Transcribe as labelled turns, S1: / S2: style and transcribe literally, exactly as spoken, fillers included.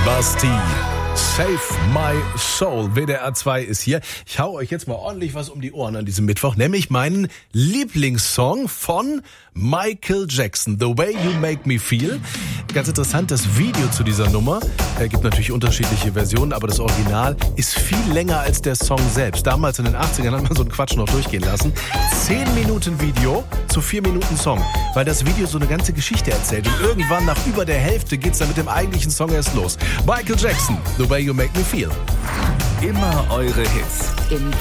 S1: Basti, Save My Soul. W D R zwei ist hier. Ich hau euch jetzt mal ordentlich was um die Ohren an diesem Mittwoch, nämlich meinen Lieblingssong von Michael Jackson, The Way You Make Me Feel. Ganz interessant, das Video zu dieser Nummer, äh, gibt natürlich unterschiedliche Versionen, aber das Original ist viel länger als der Song selbst. Damals in den achtzigern hat man so einen Quatsch noch durchgehen lassen. Zehn Minuten Video zu vier Minuten Song, weil das Video so eine ganze Geschichte erzählt. Und irgendwann nach über der Hälfte geht's dann mit dem eigentlichen Song erst los. Michael Jackson, The Way You Make Me Feel.
S2: Immer eure Hits.
S3: In